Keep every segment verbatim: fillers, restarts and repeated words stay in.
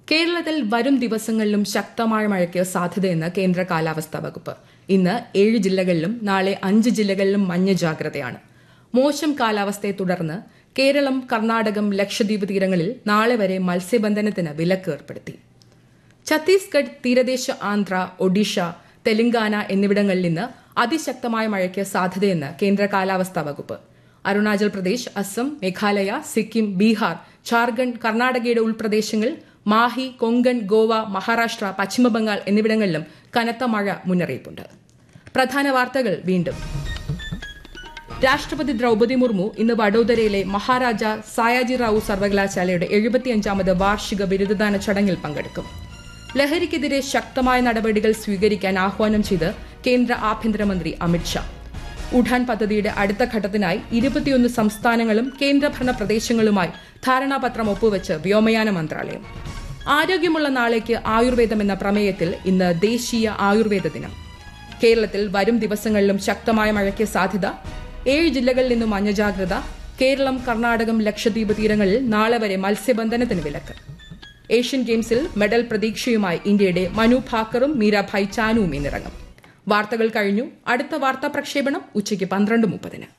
കേരളത്തിൽ വരും ദിവസങ്ങളിലും ശക്തമായ മഴയ്ക്ക് സാധ്യതയെന്ന് കേന്ദ്ര കാലാവസ്ഥാ വകുപ്പ്. ഇന്ന് ഏഴ് ജില്ലകളിലും നാളെ അഞ്ച് ജില്ലകളിലും മഞ്ഞ ജാഗ്രതയാണ്. മോശം കാലാവസ്ഥയെ തുടർന്ന് കേരളം, കർണാടകം, ലക്ഷദ്വീപ് തീരങ്ങളിൽ നാളെ വരെ മത്സ്യബന്ധനത്തിന് വിലക്ക് ഏർപ്പെടുത്തി. ഛത്തീസ്ഗഡ്, തീരദേശ ആന്ധ്ര, ഒഡീഷ, തെലങ്കാന എന്നിവിടങ്ങളിൽ ഇന്ന് അതിശക്തമായ മഴയ്ക്ക് സാധ്യതയെന്ന് കേന്ദ്ര കാലാവസ്ഥാ വകുപ്പ്. അരുണാചൽ പ്രദേശ്, അസം, മേഘാലയ, സിക്കിം, ബീഹാർ, ഝാർഖണ്ഡ്, കർണാടകയുടെ ഉൾപ്രദേശങ്ങൾ, മാഹി, കൊങ്കൺ, ഗോവ, മഹാരാഷ്ട്ര, പശ്ചിമബംഗാൾ എന്നിവിടങ്ങളിലും കനത്ത മഴ മുന്നറിയിപ്പുണ്ട്. പ്രധാന വാർത്തകൾ വീണ്ടും. രാഷ്ട്രപതി ദ്രൌപദി മുർമു ഇന്ന് വഡോദരയിലെ മഹാരാജ സായാജി റാവു സർവകലാശാലയുടെ എഴുപത്തിയഞ്ചാമത് വാർഷിക ബിരുദദാന ചടങ്ങിൽ പങ്കെടുക്കും. ലഹരിക്കെതിരെ ശക്തമായ നടപടികൾ സ്വീകരിക്കാൻ ആഹ്വാനം ചെയ്ത് കേന്ദ്ര ആഭ്യന്തരമന്ത്രി അമിത്ഷാ. ഉഡാൻ പദ്ധതിയുടെ അടുത്ത ഘട്ടത്തിനായി ഇരുപത്തിയൊന്ന് സംസ്ഥാനങ്ങളും കേന്ദ്രഭരണ പ്രദേശങ്ങളുമായി ധാരണാപത്രം ഒപ്പുവെച്ച് വ്യോമയാന മന്ത്രാലയം. ആരോഗ്യമുള്ള നാളേക്ക് ആയുർവേദം എന്ന പ്രമേയത്തിൽ ഇന്ന് ദേശീയ ആയുർവേദ ദിനം. കേരളത്തിൽ വരും ദിവസങ്ങളിലും ശക്തമായ മഴയ്ക്ക് സാധ്യത. ഏഴ് ജില്ലകളിൽ നിന്നും മഞ്ഞ ജാഗ്രത. കേരളം, കർണാടകം, ലക്ഷദ്വീപ് തീരങ്ങളിൽ നാളെ വരെ മത്സ്യബന്ധനത്തിന് വിലക്ക്. ഏഷ്യൻ ഗെയിംസിൽ മെഡൽ പ്രതീക്ഷയുമായി ഇന്ത്യയുടെ മനു ഭാക്കറും മീരാഭായ് ചാനുവും ഇന്നിറങ്ങും. വാർത്തകൾ കഴിഞ്ഞു. അടുത്ത വാർത്താ പ്രക്ഷേപണം ഉച്ചയ്ക്ക് പന്ത്രണ്ട് മുപ്പതിന്.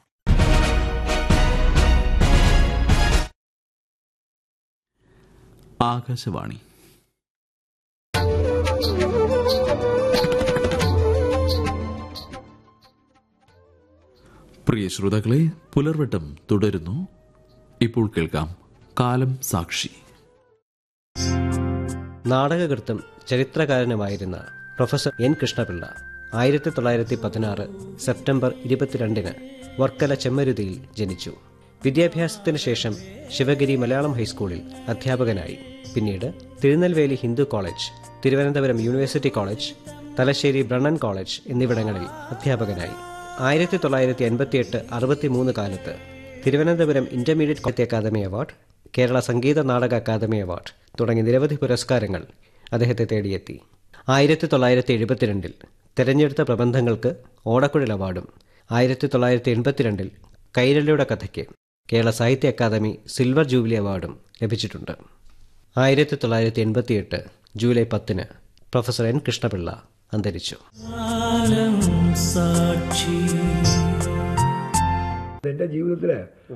ആകാശവാണി. പ്രിയ ശ്രോതാക്കളെ, പുലർവട്ടം തുടരുന്നു. ഇപ്പോൾ കേൾക്കാം കാലം സാക്ഷി. നാടകകൃത്തും ചരിത്രകാരനുമായിരുന്ന പ്രൊഫസർ എൻ കൃഷ്ണപിള്ള ആയിരത്തി തൊള്ളായിരത്തി പതിനാറ് സെപ്റ്റംബർ ഇരുപത്തിരണ്ടിന് വർക്കല ചെമ്മരുതിയിൽ ജനിച്ചു. വിദ്യാഭ്യാസത്തിന് ശേഷം ശിവഗിരി മലയാളം ഹൈസ്കൂളിൽ അധ്യാപകനായി. പിന്നീട് Tirunelveli Hindu college, Thiruvananthapuram university college, Thalassery Brennen college എന്നിവിടങ്ങളിൽ അധ്യാപകനായി. ആയിരത്തി തൊള്ളായിരത്തി എൺപത്തിയെട്ട് അറുപത്തിമൂന്ന് കാലത്ത് തിരുവനന്തപുരം ഇന്റർമീഡിയറ്റ് സാഹിത്യ academy award, Kerala Sangeetha Nataka academy award തുടങ്ങി നിരവധി പുരസ്കാരങ്ങൾ അദ്ദേഹത്തെ തേടിയെത്തി. ആയിരത്തി തൊള്ളായിരത്തി എഴുപത്തിരണ്ടിൽ തെരഞ്ഞെടുത്ത പ്രബന്ധങ്ങൾക്ക് ഓടക്കുഴൽ അവാർഡും ആയിരത്തി തൊള്ളായിരത്തി എൺപത്തിരണ്ടിൽ കൈരളിയുടെ കഥയ്ക്ക് കേരള സാഹിത്യ അക്കാദമി സിൽവർ ജൂബിലി അവാർഡും ലഭിച്ചിട്ടുണ്ട്. ആയിരത്തി തൊള്ളായിരത്തി എൺപത്തിയെട്ട് ജൂലൈ പത്തിന് പ്രൊഫസർ എൻ കൃഷ്ണപിള്ള അന്തരിച്ചു. എൻ്റെ ജീവിതത്തിൽ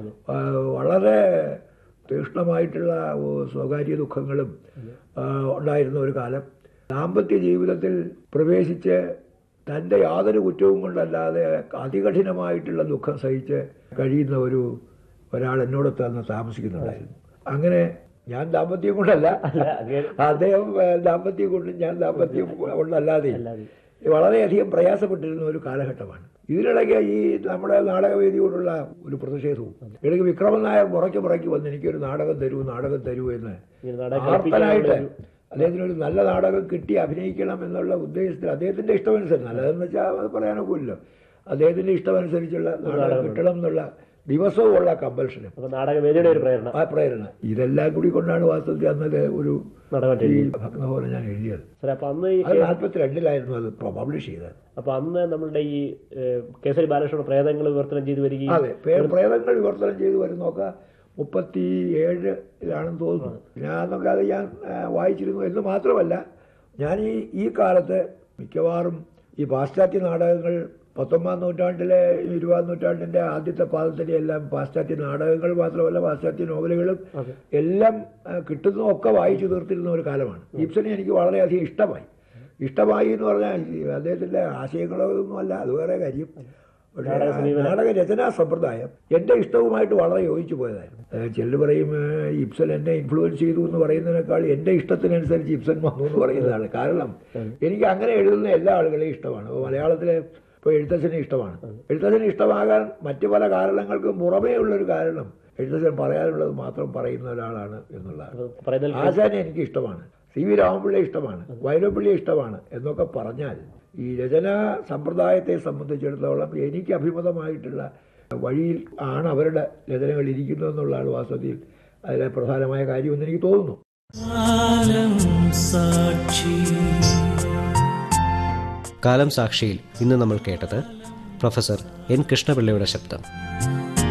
വളരെ തീക്ഷ്ണമായിട്ടുള്ള സ്വകാര്യ ദുഃഖങ്ങളും ഉണ്ടായിരുന്ന ഒരു കാലം. ദാമ്പത്യ ജീവിതത്തിൽ പ്രവേശിച്ച് തൻ്റെ യാതൊരു കുറ്റവും കൊണ്ടല്ലാതെ അതികഠിനമായിട്ടുള്ള ദുഃഖം സഹിച്ച് കഴിയുന്ന ഒരു ഒരാൾ എന്നോടൊത്ത് അന്ന് താമസിക്കുന്നുണ്ടായിരുന്നു. അങ്ങനെ ഞാൻ ദാമ്പത്യം കൊണ്ടല്ല, അദ്ദേഹം ദാമ്പത്യം കൊണ്ടും ഞാൻ ദാമ്പത്യം കൊണ്ടല്ലാതെ വളരെയധികം പ്രയാസപ്പെട്ടിരുന്ന ഒരു കാലഘട്ടമാണ്. ഇതിനിടയ്ക്ക് ഈ നമ്മുടെ നാടകവേദിയോടുള്ള ഒരു പ്രതിഷേധവും ഇടയ്ക്ക് വിക്രമൻ നായർ മുറയ്ക്ക് മുറയ്ക്ക് വന്ന് എനിക്കൊരു നാടകം തരൂ നാടകം തരൂ എന്ന് ആർത്തനായിട്ട് അദ്ദേഹത്തിനൊരു നല്ല നാടകം കിട്ടി അഭിനയിക്കണം എന്നുള്ള ഉദ്ദേശത്തിൽ അദ്ദേഹത്തിൻ്റെ ഇഷ്ടമനുസരിച്ച്, നല്ലതെന്ന് വെച്ചാൽ അത് പറയാനൊക്കില്ലല്ലോ, അദ്ദേഹത്തിൻ്റെ ഇഷ്ടമനുസരിച്ചുള്ള നാടകം കിട്ടണം എന്നുള്ള ദിവസവും ഉള്ള കമ്പൽഷന്, നാടകവേദിയുടെ ഒരു പ്രേരണ ആ പ്രേരണ ഇതെല്ലാം കൂടി കൊണ്ടാണ് വാസ്തവത്തിൽ അന്നത് ഒരു ഈ ഭഗ്നഭവനം ഞാൻ എഴുതിയത്. അത് നാൽപ്പത്തി രണ്ടിലായിരുന്നു അത് പബ്ലിഷ് ചെയ്തത്. അപ്പൊ അന്ന് നമ്മളുടെ ഈ കേസരി ബാലകൃഷ്ണ പ്രേതങ്ങൾ വിവർത്തനം ചെയ്ത് വരികയും, അതെ, പ്രേതങ്ങൾ വിവർത്തനം ചെയ്ത് വരുന്നൊക്കെ മുപ്പത്തി ഏഴിലാണെന്ന് തോന്നുന്നു. ഞാൻ അന്നൊക്കെ അത് ഞാൻ വായിച്ചിരുന്നു എന്ന് മാത്രമല്ല, ഞാൻ ഈ ഈ കാലത്ത് മിക്കവാറും ഈ പാശ്ചാത്യ നാടകങ്ങൾ പത്തൊമ്പതാം നൂറ്റാണ്ടിലെ ഇരുപതാം നൂറ്റാണ്ടിൻ്റെ ആദ്യത്തെ പാദത്തിലെ എല്ലാം പാശ്ചാത്യ നാടകങ്ങൾ മാത്രമല്ല പാശ്ചാത്യ നോവലുകളും എല്ലാം കിട്ടുന്നതൊക്കെ വായിച്ചു തീർത്തിരുന്ന ഒരു കാലമാണ്. ഇബ്സനെ എനിക്ക് വളരെയധികം ഇഷ്ടമായി. ഇഷ്ടമായി എന്ന് പറഞ്ഞാൽ അദ്ദേഹത്തിൻ്റെ ആശയങ്ങളൊന്നും അല്ല, അത് വേറെ കാര്യം. പക്ഷേ നാടക രചനാ സമ്പ്രദായം എൻ്റെ ഇഷ്ടവുമായിട്ട് വളരെ യോജിച്ചു പോയതായിരുന്നു. ചിലർ പറയും ഇബ്സൻ എന്നെ ഇൻഫ്ലുവൻസ് ചെയ്തു എന്ന് പറയുന്നതിനേക്കാൾ എൻ്റെ ഇഷ്ടത്തിനനുസരിച്ച് ഇബ്സൻ വന്നു എന്ന് പറയുന്നതാണ്. കാരണം എനിക്ക് അങ്ങനെ എഴുതുന്ന എല്ലാ ആളുകളെയും ഇഷ്ടമാണ്. അപ്പോൾ മലയാളത്തിലെ ഇപ്പോൾ എഴുത്തച്ഛനെ ഇഷ്ടമാണ്. എഴുത്തച്ഛന് ഇഷ്ടമാകാൻ മറ്റു പല കാരണങ്ങൾക്കും പുറമേ ഉള്ളൊരു കാരണം എഴുത്തച്ഛൻ പറയാനുള്ളത് മാത്രം പറയുന്ന ഒരാളാണ് എന്നുള്ളതാണ്. ആശാനെ എനിക്ക് ഇഷ്ടമാണ്, സി വി രാമപിള്ളയെ ഇഷ്ടമാണ്, വൈലോപ്പിള്ളിയെ ഇഷ്ടമാണ് എന്നൊക്കെ പറഞ്ഞാൽ ഈ രചനാ സമ്പ്രദായത്തെ സംബന്ധിച്ചിടത്തോളം എനിക്ക് അഭിമതമായിട്ടുള്ള വഴിയിൽ ആണ് അവരുടെ രചനകൾ ഇരിക്കുന്നതെന്നുള്ളതാണ് വാസ്തവത്തിൽ അതിലെ പ്രധാനമായ കാര്യമെന്ന് എനിക്ക് തോന്നുന്നു. കാലം സാക്ഷിയിൽ ഇന്ന് നമ്മൾ കേട്ടത് പ്രൊഫസർ എൻ കൃഷ്ണപിള്ളയുടെ ശബ്ദം.